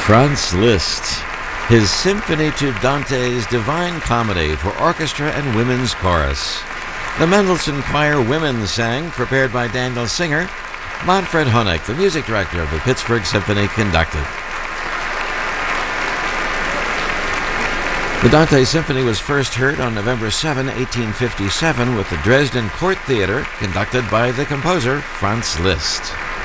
Franz Liszt, his Symphony to Dante's Divine Comedy for orchestra and women's chorus. The Mendelssohn Choir Women sang, prepared by Daniel Singer. Manfred Honeck, the music director of the Pittsburgh Symphony, conducted. The Dante Symphony was first heard on November 7, 1857, with the Dresden Court Theater, conducted by the composer Franz Liszt.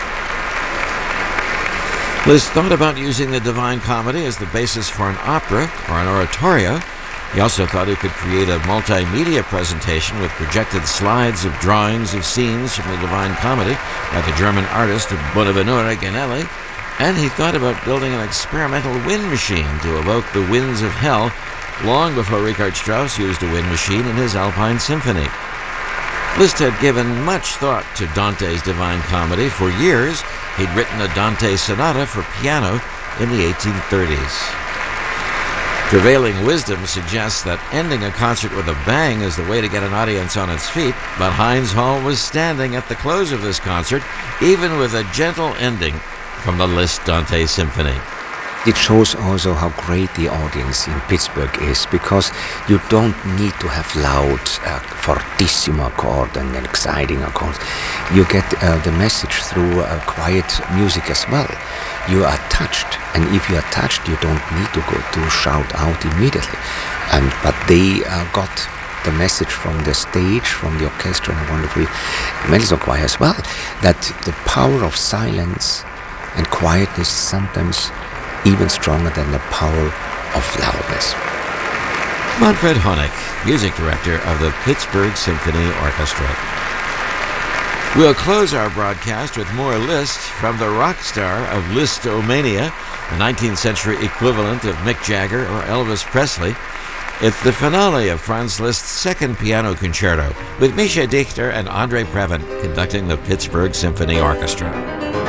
Liszt thought about using the Divine Comedy as the basis for an opera or an oratorio. He also thought he could create a multimedia presentation with projected slides of drawings of scenes from the Divine Comedy by the German artist Bonaventure Ganelli, and he thought about building an experimental wind machine to evoke the winds of hell long before Richard Strauss used a wind machine in his Alpine Symphony. Liszt had given much thought to Dante's Divine Comedy. For years, he'd written a Dante sonata for piano in the 1830s. Prevailing wisdom suggests that ending a concert with a bang is the way to get an audience on its feet, but Heinz Hall was standing at the close of this concert, even with a gentle ending from the Liszt Dante Symphony. It shows also how great the audience in Pittsburgh is, because you don't need to have loud, fortissimo chord and exciting chords. You get the message through quiet music as well. You are touched, and if you are touched, you don't need to go to shout out immediately. But they got the message from the stage, from the orchestra, and wonderful Mendelssohn Choir as well, that the power of silence and quietness is sometimes even stronger than the power of loudness. Manfred Honeck, music director of the Pittsburgh Symphony Orchestra. We'll close our broadcast with more Liszt from the rock star of Listomania, the 19th century equivalent of Mick Jagger or Elvis Presley. It's the finale of Franz Liszt's second piano concerto, with Mischa Dichter and Andre Previn conducting the Pittsburgh Symphony Orchestra.